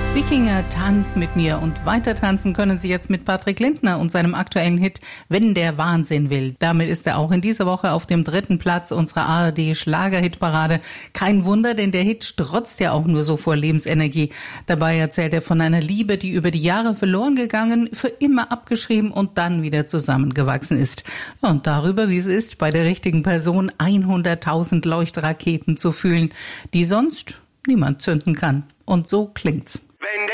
Wikinger, tanz mit mir, und weiter tanzen können Sie jetzt mit Patrick Lindner und seinem aktuellen Hit Wenn der Wahnsinn will. Damit ist er auch in dieser Woche auf dem 3. Platz unserer ARD-Schlager-Hitparade. Kein Wunder, denn der Hit strotzt ja auch nur so vor Lebensenergie. Dabei erzählt er von einer Liebe, die über die Jahre verloren gegangen, für immer abgeschrieben und dann wieder zusammengewachsen ist. Und darüber, wie es ist, bei der richtigen Person 100.000 Leuchtraketen zu fühlen, die sonst niemand zünden kann. Und so klingt's.